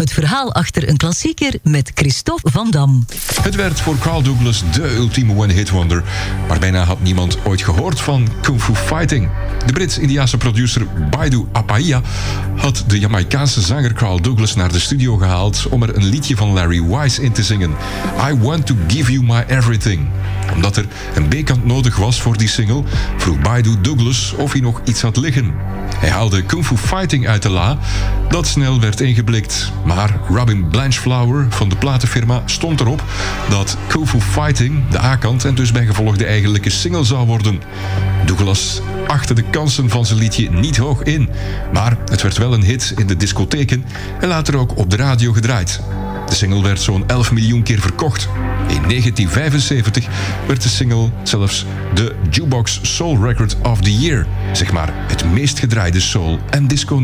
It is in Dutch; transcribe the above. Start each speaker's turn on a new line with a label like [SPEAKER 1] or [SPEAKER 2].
[SPEAKER 1] Het verhaal achter een klassieker met Christophe Van Dam.
[SPEAKER 2] Het werd voor Carl Douglas de ultieme one-hit wonder, maar bijna had niemand ooit gehoord van Kung Fu Fighting. De Brits-Indiaanse producer Baidu Apaiya had de Jamaicaanse zanger Carl Douglas naar de studio gehaald om er een liedje van Larry Wise in te zingen. I Want to Give You My Everything. Omdat er een B-kant nodig was voor die single, vroeg Baidu Douglas of hij nog iets had liggen. Hij haalde Kung Fu Fighting uit de la, dat snel werd ingeblikt. Maar Robin Blanchflower van de platenfirma stond erop dat Kung Fu Fighting de A-kant en dus bijgevolg de eigenlijke single zou worden. Douglas achtte de kansen van zijn liedje niet hoog in, maar het werd wel een hit in de discotheken en later ook op de radio gedraaid. De single werd zo'n 11 miljoen keer verkocht. In 1975 werd de single zelfs de Jukebox Soul Record of the Year. Zeg maar het meest gedraaide soul- en disco